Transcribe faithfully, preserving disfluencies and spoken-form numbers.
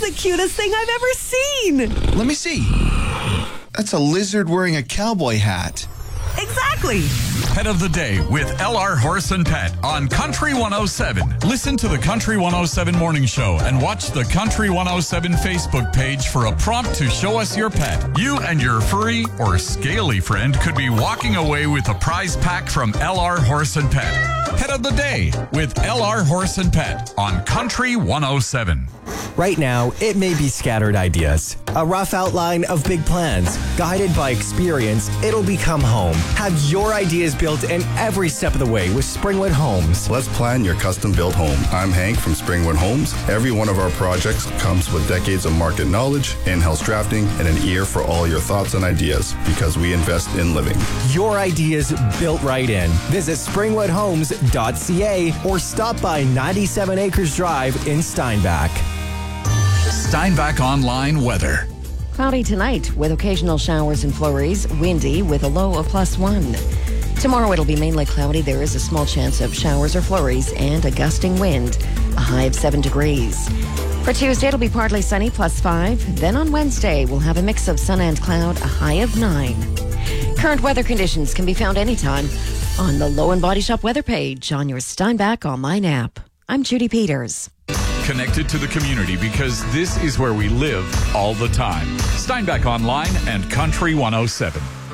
the cutest thing I've ever seen. Let me see. That's a lizard wearing a cowboy hat. Exactly. Pet of the Day with L R Horse and Pet on Country one oh seven. Listen to the Country one oh seven Morning Show and watch the Country one oh seven Facebook page for a prompt to show us your pet. You and your furry or scaly friend could be walking away with a prize pack from L R Horse and Pet. Pet of the Day with L R Horse and Pet on Country one oh seven. Right now, it may be scattered ideas, a rough outline of big plans. Guided by experience, it'll become home. Have your ideas built in every step of the way with Springwood Homes. Let's plan your custom-built home. I'm Hank from Springwood Homes. Every one of our projects comes with decades of market knowledge, in-house drafting, and an ear for all your thoughts and ideas because we invest in living. Your ideas built right in. Visit springwood homes dot c a or stop by ninety-seven Acres Drive in Steinbach. Steinbach Online weather. Cloudy tonight with occasional showers and flurries. Windy with a low of plus one. Tomorrow it'll be mainly cloudy. There is a small chance of showers or flurries and a gusting wind. A high of seven degrees. For Tuesday it'll be partly sunny, plus five. Then on Wednesday we'll have a mix of sun and cloud, a high of nine. Current weather conditions can be found anytime on the Low and Body Shop weather page on your Steinbach Online app. I'm Judy Peters. Connected to the community because this is where we live all the time. Steinbach Online and Country one oh seven.